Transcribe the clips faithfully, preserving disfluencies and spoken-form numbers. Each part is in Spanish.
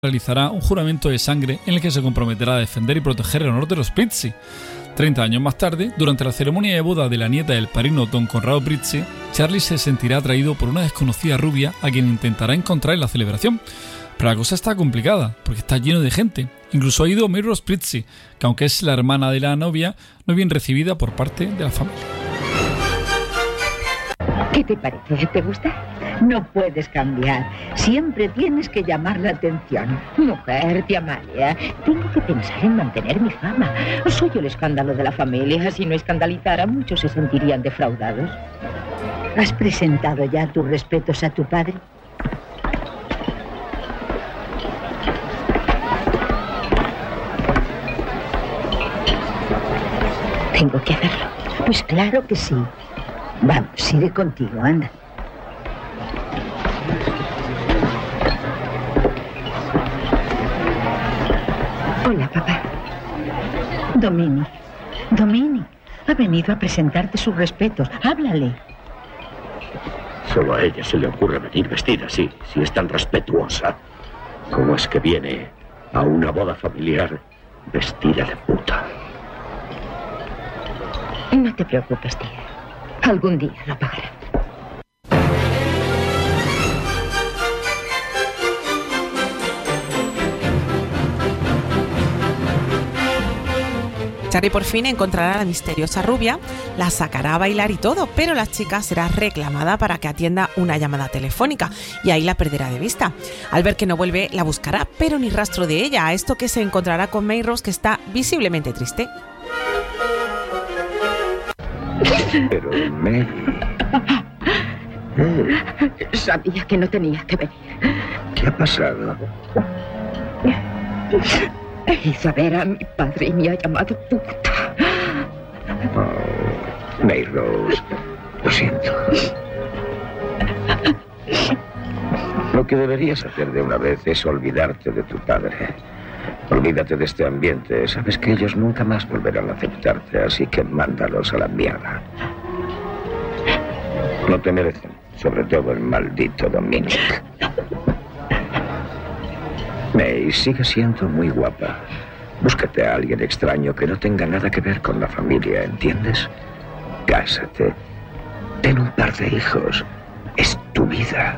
realizará un juramento de sangre en el que se comprometerá a defender y proteger el honor de los Prizzi. Treinta años más tarde, durante la ceremonia de boda de la nieta del padrino Don Conrado Prizzi, Charlie se sentirá atraído por una desconocida rubia a quien intentará encontrar en la celebración. Pero la cosa está complicada, porque está lleno de gente. Incluso ha ido Mayrose Prizzi, que aunque es la hermana de la novia, no es bien recibida por parte de la familia. ¿Qué te parece? ¿Te gusta? No puedes cambiar. Siempre tienes que llamar la atención. Mujer, tía Amalia, tengo que pensar en mantener mi fama. Soy el escándalo de la familia. Si no escandalizara, muchos se sentirían defraudados. ¿Has presentado ya tus respetos a tu padre? Tengo que hacerlo. Pues claro que sí. Vamos, iré contigo, anda. Hola, papá. Domini. Domini. Ha venido a presentarte sus respetos. Háblale. Solo a ella se le ocurre venir vestida así, si es tan respetuosa. ¿Cómo es que viene a una boda familiar vestida de puta? No te preocupes, tía. Algún día lo pagará. Charlie por fin encontrará a la misteriosa rubia, la sacará a bailar y todo, pero la chica será reclamada para que atienda una llamada telefónica y ahí la perderá de vista. Al ver que no vuelve, la buscará, pero ni rastro de ella, a esto que se encontrará con Mayrose, que está visiblemente triste. Pero, Mary... Eh. Sabía que no tenía que venir. ¿Qué ha pasado? He ido a ver a mi padre y me ha llamado puta. Oh, Mayrose, lo siento. Lo que deberías hacer de una vez es olvidarte de tu padre. Olvídate de este ambiente. Sabes que ellos nunca más volverán a aceptarte, así que mándalos a la mierda. No te merecen, sobre todo el maldito Dominic. May, sigue siendo muy guapa. Búscate a alguien extraño que no tenga nada que ver con la familia, ¿entiendes? Cásate. Ten un par de hijos. Es tu vida.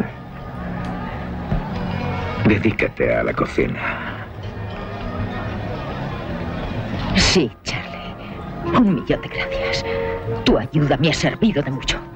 Dedícate a la cocina. Sí, Charlie. Un millón de gracias. Tu ayuda me ha servido de mucho.